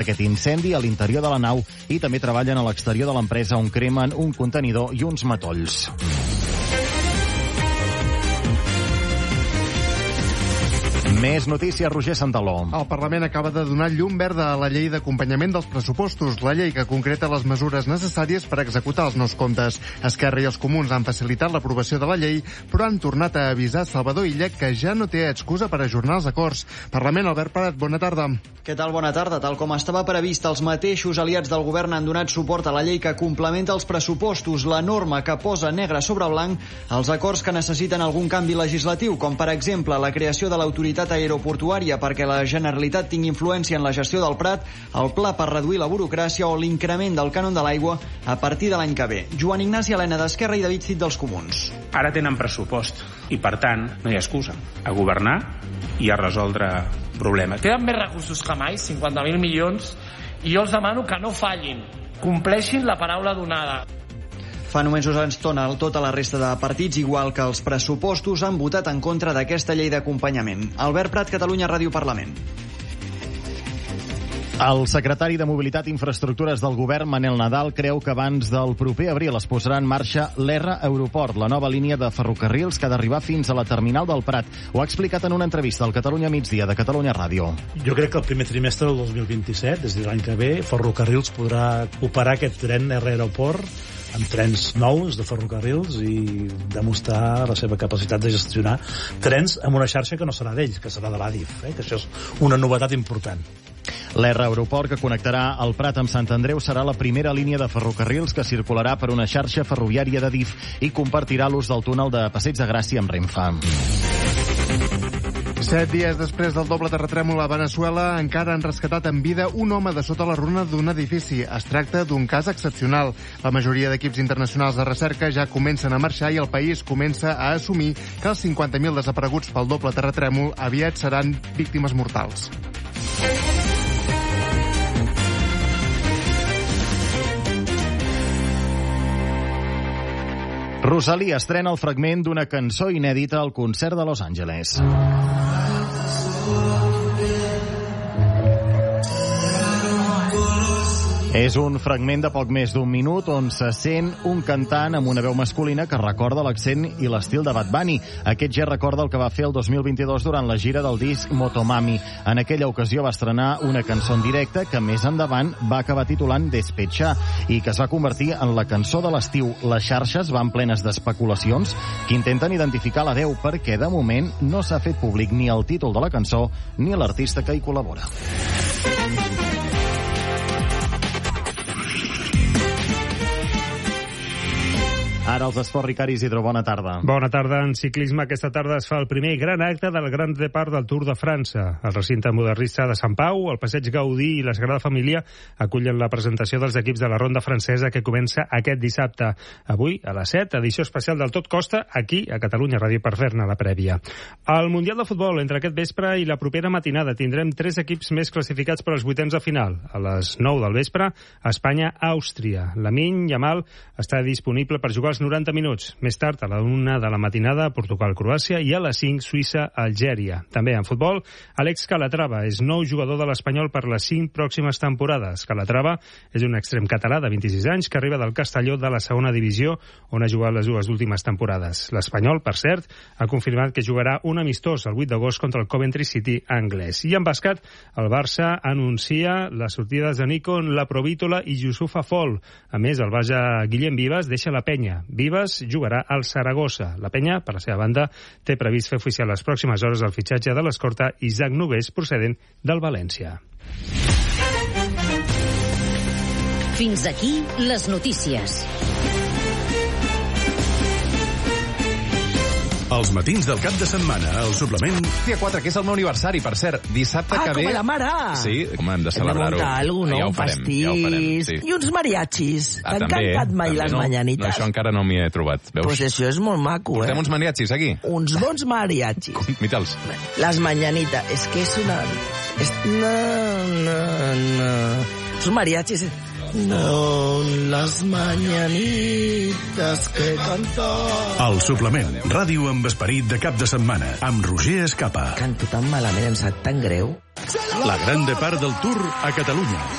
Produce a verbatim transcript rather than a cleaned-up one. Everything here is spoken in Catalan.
aquest incendi a l'interior de la nau i també treballen a l'exterior de l'empresa on cremen un contenidor i uns matolls. Més notícies, Roger Santaló. El Parlament acaba de donar llum verda a la llei d'acompanyament dels pressupostos, la llei que concreta les mesures necessàries per executar els nous comptes. Esquerra i els Comuns han facilitat l'aprovació de la llei, però han tornat a avisar Salvador Illa que ja no té excusa per ajornar els acords. Parlament, Albert Prat, bona tarda. Què tal? Bona tarda. Tal com estava previst, els mateixos aliats del govern han donat suport a la llei que complementa els pressupostos, la norma que posa negre sobre blanc els acords que necessiten algun canvi legislatiu, com per exemple la creació de l'autoritat aeroportuària perquè la Generalitat tingui influència en la gestió del Prat, el pla per reduir la burocràcia o l'increment del cànon de l'aigua a partir de l'any que ve. Joan Ignasi Elena d'Esquerra i David Cid dels Comuns. Ara tenen pressupost i, per tant, no hi ha excusa. A governar i a resoldre problemes. Tenen més recursos que mai, cinquanta mil milions, i jo els demano que no fallin, compleixin la paraula donada. Fa només una estona tota la resta de partits, igual que els pressupostos, han votat en contra d'aquesta llei d'acompanyament. Albert Prat, Catalunya Ràdio Parlament. El secretari de Mobilitat i Infraestructures del govern, Manel Nadal, creu que abans del proper abril es posarà en marxa l'R Aeroport, la nova línia de ferrocarrils que ha d'arribar fins a la terminal del Prat. Ho ha explicat en una entrevista al Catalunya Migdia de Catalunya Ràdio. Jo crec que el primer trimestre del dos mil vint-i-set, des de l'any que ve, Ferrocarrils podrà operar aquest tren R Aeroport amb trens nous de ferrocarrils i demostrar la seva capacitat de gestionar trens amb una xarxa que no serà d'ells, que serà de l'A D I F, eh? que això és una novetat important. L'R Aeroport, que connectarà el Prat amb Sant Andreu, serà la primera línia de ferrocarrils que circularà per una xarxa ferroviària de D I F i compartirà l'ús del túnel de Passeig de Gràcia amb Renfe. Set dies després del doble terratrèmol a Veneçuela, encara han rescatat en vida un home de sota la runa d'un edifici. Es tracta d'un cas excepcional. La majoria d'equips internacionals de recerca ja comencen a marxar i el país comença a assumir que els cinquanta mil desapareguts pel doble terratrèmol aviat seran víctimes mortals. Rosalía estrena el fragment d'una cançó inèdita al concert de Los Angeles. És un fragment de poc més d'un minut on se sent un cantant amb una veu masculina que recorda l'accent i l'estil de Bad Bunny. Aquest ja recorda el que va fer el dos mil vint-i-dos durant la gira del disc Motomami. En aquella ocasió va estrenar una cançó en directe que més endavant va acabar titulant Despechar i que es va convertir en la cançó de l'estiu. Les xarxes van plenes d'especulacions que intenten identificar la veu perquè de moment no s'ha fet públic ni el títol de la cançó ni l'artista que hi col·labora. Ara els esports, Ricard Isidro, bona tarda. Bona tarda. En ciclisme aquesta tarda es fa el primer gran acte del Gran Depart del Tour de França. El recinte modernista de Sant Pau, el Passeig Gaudí i la Sagrada Família acullen la presentació dels equips de la ronda francesa que comença aquest dissabte. Avui, a les set, edició especial del Tot Costa, aquí, a Catalunya Ràdio, per fer-ne la prèvia. Al Mundial de Futbol, entre aquest vespre i la propera matinada, tindrem tres equips més classificats per als vuitens de final. A les nou del vespre, Espanya-Àustria. Lamine Yamal està disponible per jugar els noranta minuts. Més tard, a la una de la matinada, Portugal-Croàcia i a les cinc, Suïssa-Algèria. També en futbol, Àlex Calatrava és nou jugador de l'Espanyol per les cinc pròximes temporades. Calatrava és un extrem català de vint-i-sis anys que arriba del Castelló de la segona divisió, on ha jugat les dues últimes temporades. L'Espanyol, per cert, ha confirmat que jugarà un amistós el vuit d'agost contra el Coventry City anglès. I en bàsquet, el Barça anuncia les sortides de Nico en la Provítola i Yusufa Fall. A més, el Baja Guillem Vives deixa la penya. Vives jugarà al Saragossa. La penya, per la seva banda, té previst fer oficial les pròximes hores el fitxatge de l'escorta Isaac Nogués, procedent del València. Fins aquí les notícies. Els matins del cap de setmana, al suplement... Dia quatre, que és el meu aniversari, per cert. Dissabte ah, que ve... Ah, com a la mare! Sí, home, hem de celebrar-ho. Hem de muntar alguna cosa, no? Ja ho un farem, pastís... ja ho farem, sí. I uns mariachis. Ah, T'han també, cantat mai també, les no, mañanites? No, això encara no m'hi he trobat. Veus? Pues això és molt maco, Portem eh? uns mariachis, aquí? Uns bons mariachis. Mitals. Les mañanites. És que és una... És... No, no, no. Els mariachis... No, las mañanitas que cantó. El suplement, ràdio amb esperit de cap de setmana, amb Roger Escapa. Canto tan malament, em sap tan greu. La gran depart del Tour a Catalunya.